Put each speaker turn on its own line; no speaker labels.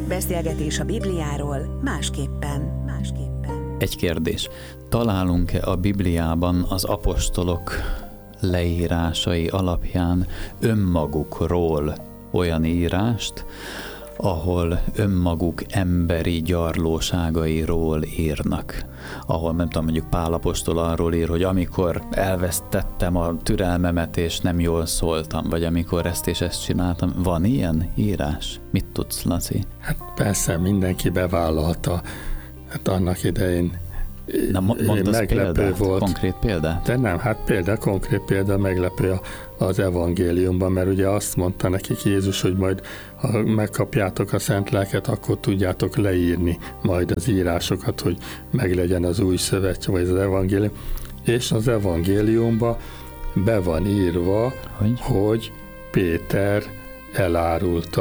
Beszélgetés a Bibliáról másképpen.
Egy kérdés. Találunk-e a Bibliában az apostolok leírásai alapján önmagukról olyan írást, ahol önmaguk emberi gyarlóságairól írnak? Ahol, nem tudom, mondjuk Pál apostol arról ír, hogy amikor elvesztettem a türelmemet, és nem jól szóltam, vagy amikor ezt és ezt csináltam. Van ilyen írás? Mit tudsz, Laci?
Hát persze, mindenki bevállalta. Hát annak idején
mondasz példát,
volt.
Konkrét példát?
De nem, hát konkrét példa meglepő az evangéliumban, mert ugye azt mondta nekik Jézus, hogy majd ha megkapjátok a Szent Lelket, akkor tudjátok leírni majd az írásokat, hogy meglegyen az új szövetség, vagy az evangélium. És az evangéliumban be van írva, hogy Péter elárulta